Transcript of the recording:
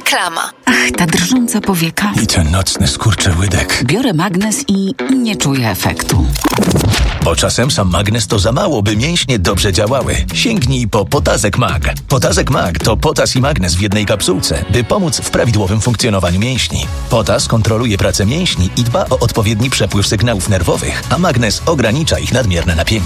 Reklama. Ach, ta drżąca powieka. I ten nocny skurczyłydek. Biorę magnes i nie czuję efektu. Bo czasem sam magnes to za mało, by mięśnie dobrze działały. Sięgnij po Potazek Mag. Potazek Mag to potas i magnes w jednej kapsułce, by pomóc w prawidłowym funkcjonowaniu mięśni. Potas kontroluje pracę mięśni i dba o odpowiedni przepływ sygnałów nerwowych, a magnes ogranicza ich nadmierne napięcie.